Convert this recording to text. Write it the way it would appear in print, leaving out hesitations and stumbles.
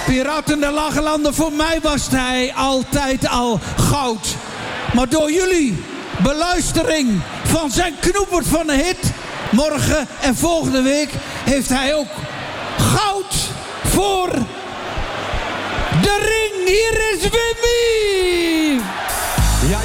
Piraten der Lage Landen, voor mij was hij altijd al goud. Maar door jullie beluistering van zijn knoepert van een hit, morgen en volgende week, heeft hij ook goud voor de ring. Hier